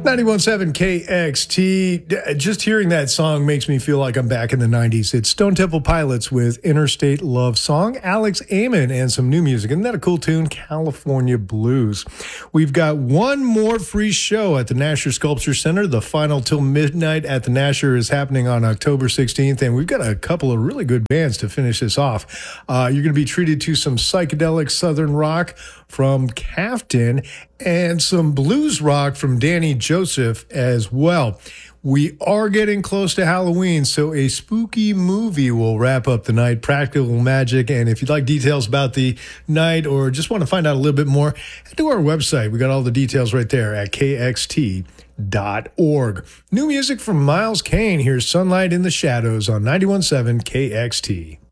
91.7 KXT. Just hearing that song makes me feel like I'm back in the 90s. It's Stone Temple Pilots with Interstate Love Song, Alex Amon, and some new music. Isn't that a cool tune? California Blues. We've got one more free show at the Nasher Sculpture Center. The final till midnight at the Nasher is happening on October 16th, and we've got a couple of really good bands to finish this off. You're going to be treated to some psychedelic southern rock from Cafton and some blues rock from Danny Joseph as well. We are getting close to Halloween, so a spooky movie will wrap up the night, Practical Magic. And if you'd like details about the night or just want to find out a little bit more, head to our website. We got all the details right there at kxt.org. New music from Miles Kane. Here's Sunlight in the Shadows on 91.7 KXT.